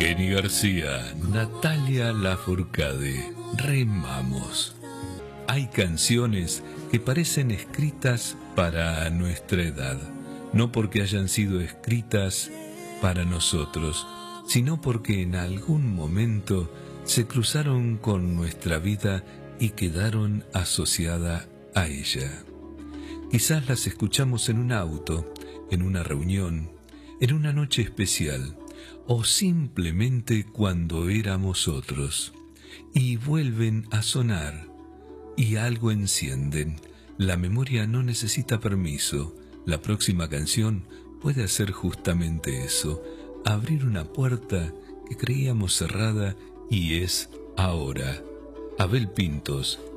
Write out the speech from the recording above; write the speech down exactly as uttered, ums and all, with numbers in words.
Kenny García, Natalia Lafourcade, remamos. Hay canciones que parecen escritas para nuestra edad, no porque hayan sido escritas para nosotros, sino porque en algún momento se cruzaron con nuestra vida y quedaron asociadas a ella. Quizás las escuchamos en un auto, en una reunión, en una noche especial, o simplemente cuando éramos otros, y vuelven a sonar, y algo encienden. La memoria no necesita permiso. La próxima canción puede hacer justamente eso, abrir una puerta que creíamos cerrada y es ahora. Abel Pintos,